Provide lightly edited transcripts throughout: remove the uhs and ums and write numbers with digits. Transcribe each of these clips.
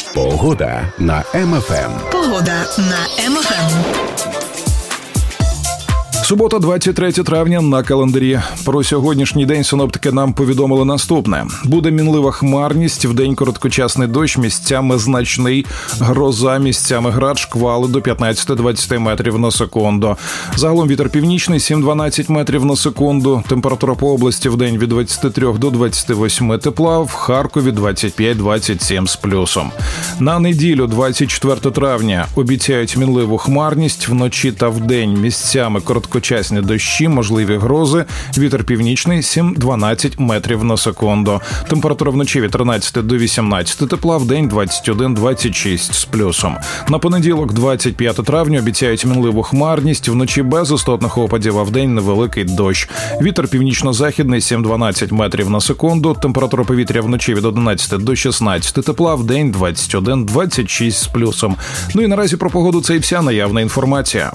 Погода на МФМ. Погода на МФМ. Субота, 23 травня на календарі. Про сьогоднішній день синоптики нам повідомили наступне. Буде мінлива хмарність, вдень короткочасний дощ, місцями значний, гроза, місцями град, шквали до 15-20 метрів на секунду. Загалом вітер північний 7-12 метрів на секунду. Температура по області вдень від 23 до 28 тепла, в Харкові 25-27 з плюсом. На неділю, 24 травня, обіцяють мінливу хмарність, вночі та вдень місцями короткочасні дощі, можливі грози, вітер північний 7-12 метрів на секунду. Температура вночі від 13 до 18 тепла, вдень 21-26 з плюсом. На понеділок, 25 травня, обіцяють мінливу хмарність, вночі без істотних опадів, а вдень невеликий дощ. Вітер північно-західний 7-12 метрів на секунду, температура повітря вночі від 11 до 16 тепла, вдень 21-26 з плюсом. Ну і наразі про погоду це і вся наявна інформація.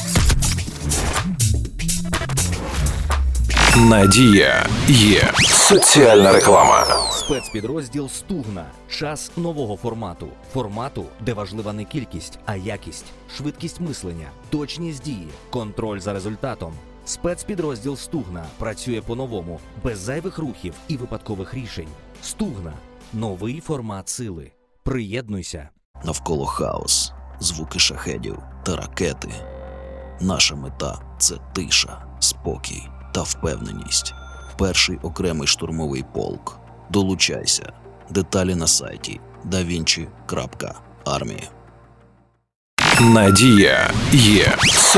Надія є. Соціальна реклама. Спецпідрозділ «Стугна». Час нового формату. Формату, де важлива не кількість, а якість. Швидкість мислення, точність дії, контроль за результатом. Спецпідрозділ «Стугна» працює по-новому, без зайвих рухів і випадкових рішень. «Стугна» – новий формат сили. Приєднуйся. Навколо хаос, звуки шахедів та ракети. Наша мета – це тиша, спокій та впевненість. Перший окремий штурмовий полк. Долучайся. Деталі на сайті davinci.army. Надія є.